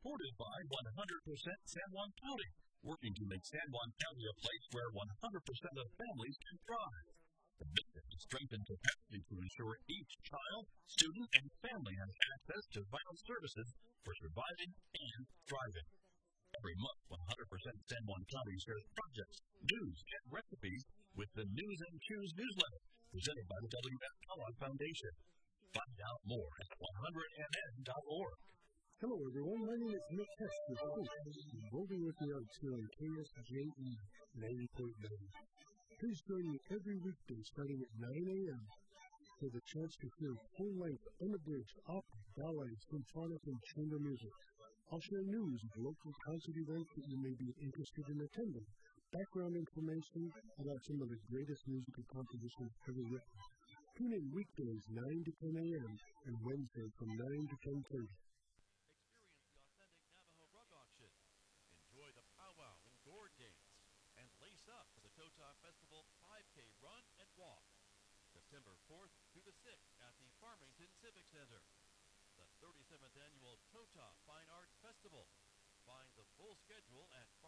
supported by 100% San Juan County, working to make San Juan County a place where 100% of families can thrive. The mission is to strengthen capacity to ensure each child, student, and family has access to vital services for surviving and thriving. Every month, 100% San Juan County shares projects, news, and recipes with the News and Choose newsletter presented by the W.F. Kellogg Foundation. Find out more at 100mn.org. Hello, everyone. My name is Nick Hess, your host. Roving with the Arts here on KSJE 90.9. Please join me every weekday starting at 9 a.m. for the chance to hear full-length, unabridged opera, ballet, symphonic, and chamber music. I'll share news of local concert events that you may be interested in attending, background information about some of the greatest musical compositions ever written. Tune in weekdays 9 to 10 a.m. and Wednesday from 9 to 10:30. Experience the authentic Navajo rug auction. Enjoy the powwow and gourd dance. And lace up for the Totah Festival 5K Run and Walk. September 4th through the 6th at the Farmington Civic Center. The 37th Annual Totah Fine Arts Festival. Find the full schedule at